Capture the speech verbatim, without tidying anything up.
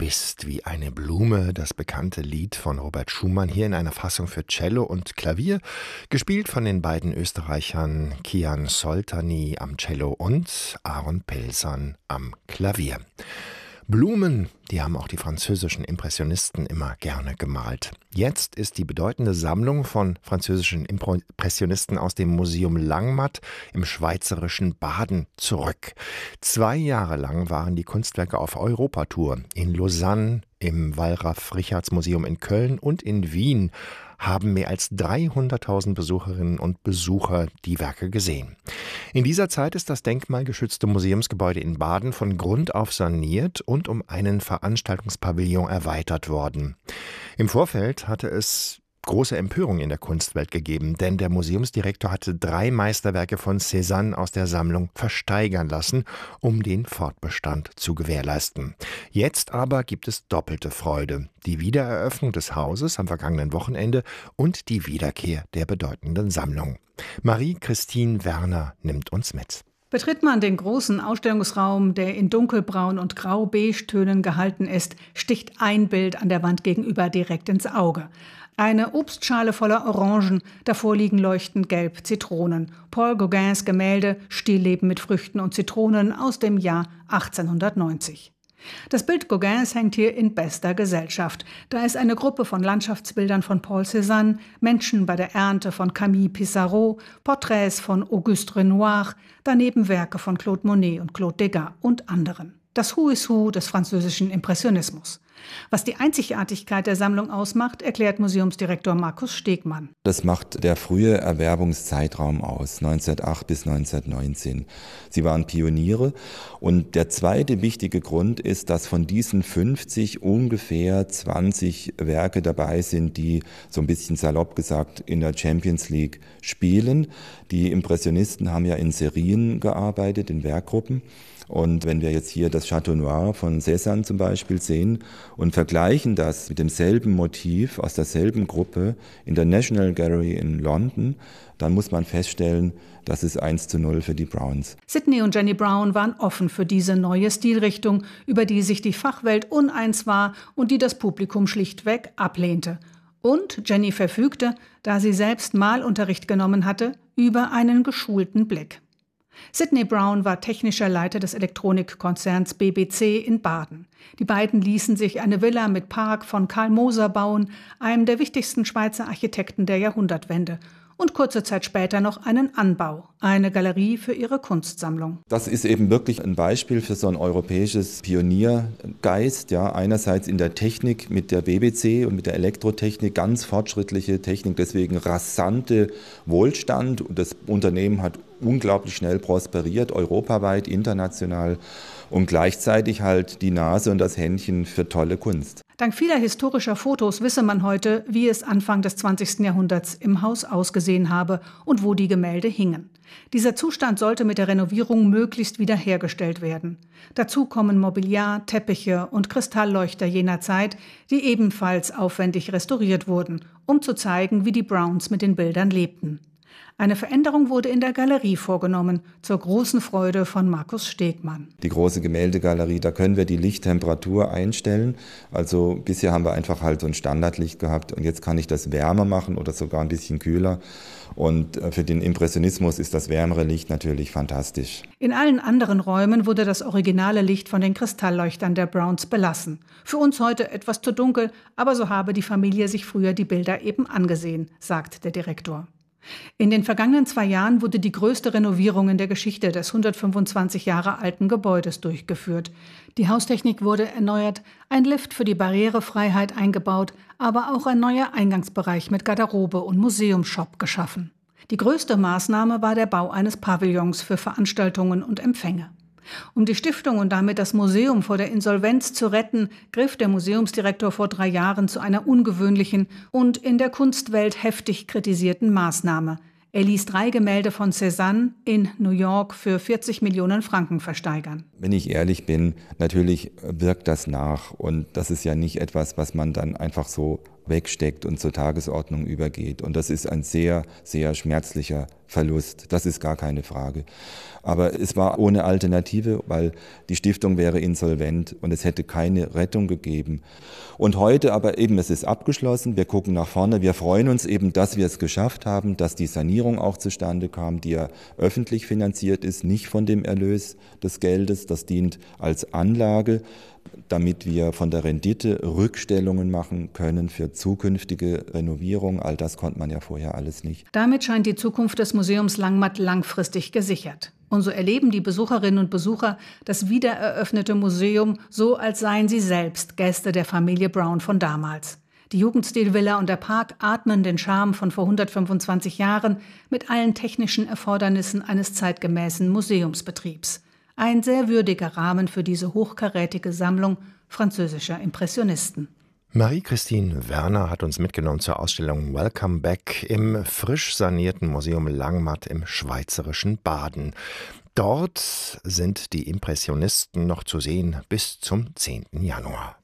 bist wie eine Blume, das bekannte Lied von Robert Schumann, hier in einer Fassung für Cello und Klavier, gespielt von den beiden Österreichern Kian Soltani am Cello und Aaron Pelzan am Klavier. Blumen, die haben auch die französischen Impressionisten immer gerne gemalt. Jetzt ist die bedeutende Sammlung von französischen Impressionisten aus dem Museum Langmatt im schweizerischen Baden zurück. Zwei Jahre lang waren die Kunstwerke auf Europatour. In Lausanne, im Wallraf-Richartz-Museum in Köln und in Wien haben mehr als dreihunderttausend Besucherinnen und Besucher die Werke gesehen. In dieser Zeit ist das denkmalgeschützte Museumsgebäude in Baden von Grund auf saniert und um einen Veranstaltungspavillon erweitert worden. Im Vorfeld hatte es große Empörung in der Kunstwelt gegeben, denn der Museumsdirektor hatte drei Meisterwerke von Cézanne aus der Sammlung versteigern lassen, um den Fortbestand zu gewährleisten. Jetzt aber gibt es doppelte Freude: die Wiedereröffnung des Hauses am vergangenen Wochenende und die Wiederkehr der bedeutenden Sammlung. Marie-Christine Werner nimmt uns mit. Betritt man den großen Ausstellungsraum, der in dunkelbraun und grau-beige-Tönen gehalten ist, sticht ein Bild an der Wand gegenüber direkt ins Auge. Eine Obstschale voller Orangen, davor liegen leuchtend gelb Zitronen. Paul Gauguins Gemälde Stillleben mit Früchten und Zitronen aus dem Jahr achtzehnhundertneunzig. Das Bild Gauguins hängt hier in bester Gesellschaft. Da ist eine Gruppe von Landschaftsbildern von Paul Cézanne, Menschen bei der Ernte von Camille Pissarro, Porträts von Auguste Renoir, daneben Werke von Claude Monet und Claude Degas und anderen. Das Who is Who des französischen Impressionismus. Was die Einzigartigkeit der Sammlung ausmacht, erklärt Museumsdirektor Markus Stegmann. Das macht der frühe Erwerbungszeitraum aus, neunzehnhundertacht bis neunzehnhundertneunzehn. Sie waren Pioniere. Und der zweite wichtige Grund ist, dass von diesen fünfzig ungefähr zwanzig Werke dabei sind, die, so ein bisschen salopp gesagt, in der Champions League spielen. Die Impressionisten haben ja in Serien gearbeitet, in Werkgruppen. Und wenn wir jetzt hier das Château Noir von Cézanne zum Beispiel sehen und vergleichen das mit demselben Motiv aus derselben Gruppe in der National Gallery in London, dann muss man feststellen, das ist eins zu null für die Browns. Sidney und Jenny Brown waren offen für diese neue Stilrichtung, über die sich die Fachwelt uneins war und die das Publikum schlichtweg ablehnte. Und Jenny verfügte, da sie selbst Malunterricht genommen hatte, über einen geschulten Blick. Sidney Brown war technischer Leiter des Elektronikkonzerns B B C in Baden. Die beiden ließen sich eine Villa mit Park von Karl Moser bauen, einem der wichtigsten Schweizer Architekten der Jahrhundertwende. Und kurze Zeit später noch einen Anbau, eine Galerie für ihre Kunstsammlung. Das ist eben wirklich ein Beispiel für so ein europäisches Pioniergeist. Ja, einerseits in der Technik mit der B B C und mit der Elektrotechnik, ganz fortschrittliche Technik, deswegen rasante Wohlstand. Und das Unternehmen hat unglaublich schnell prosperiert, europaweit, international, und gleichzeitig halt die Nase und das Händchen für tolle Kunst. Dank vieler historischer Fotos wisse man heute, wie es Anfang des zwanzigsten Jahrhunderts im Haus ausgesehen habe und wo die Gemälde hingen. Dieser Zustand sollte mit der Renovierung möglichst wiederhergestellt werden. Dazu kommen Mobiliar, Teppiche und Kristallleuchter jener Zeit, die ebenfalls aufwendig restauriert wurden, um zu zeigen, wie die Browns mit den Bildern lebten. Eine Veränderung wurde in der Galerie vorgenommen, zur großen Freude von Markus Stegmann. Die große Gemäldegalerie, da können wir die Lichttemperatur einstellen. Also bisher haben wir einfach halt so ein Standardlicht gehabt und jetzt kann ich das wärmer machen oder sogar ein bisschen kühler. Und für den Impressionismus ist das wärmere Licht natürlich fantastisch. In allen anderen Räumen wurde das originale Licht von den Kristallleuchtern der Browns belassen. Für uns heute etwas zu dunkel, aber so habe die Familie sich früher die Bilder eben angesehen, sagt der Direktor. In den vergangenen zwei Jahren wurde die größte Renovierung in der Geschichte des hundertfünfundzwanzig Jahre alten Gebäudes durchgeführt. Die Haustechnik wurde erneuert, ein Lift für die Barrierefreiheit eingebaut, aber auch ein neuer Eingangsbereich mit Garderobe und Museumsshop geschaffen. Die größte Maßnahme war der Bau eines Pavillons für Veranstaltungen und Empfänge. Um die Stiftung und damit das Museum vor der Insolvenz zu retten, griff der Museumsdirektor vor drei Jahren zu einer ungewöhnlichen und in der Kunstwelt heftig kritisierten Maßnahme. Er ließ drei Gemälde von Cézanne in New York für vierzig Millionen Franken versteigern. Wenn ich ehrlich bin, natürlich wirkt das nach. Und das ist ja nicht etwas, was man dann einfach so wegsteckt und zur Tagesordnung übergeht. Und das ist ein sehr, sehr schmerzlicher Verlust. Das ist gar keine Frage. Aber es war ohne Alternative, weil die Stiftung wäre insolvent und es hätte keine Rettung gegeben. Und heute aber eben, es ist abgeschlossen, wir gucken nach vorne, wir freuen uns eben, dass wir es geschafft haben, dass die Sanierung auch zustande kam, die ja öffentlich finanziert ist, nicht von dem Erlös des Geldes. Das dient als Anlage, damit wir von der Rendite Rückstellungen machen können für zukünftige Renovierung. All das konnte man ja vorher alles nicht. Damit scheint die Zukunft des Museums Langmatt langfristig gesichert. Und so erleben die Besucherinnen und Besucher das wiedereröffnete Museum so, als seien sie selbst Gäste der Familie Brown von damals. Die Jugendstilvilla und der Park atmen den Charme von vor hundertfünfundzwanzig Jahren mit allen technischen Erfordernissen eines zeitgemäßen Museumsbetriebs. Ein sehr würdiger Rahmen für diese hochkarätige Sammlung französischer Impressionisten. Marie-Christine Werner hat uns mitgenommen zur Ausstellung Welcome Back im frisch sanierten Museum Langmatt im schweizerischen Baden. Dort sind die Impressionisten noch zu sehen bis zum zehnten Januar.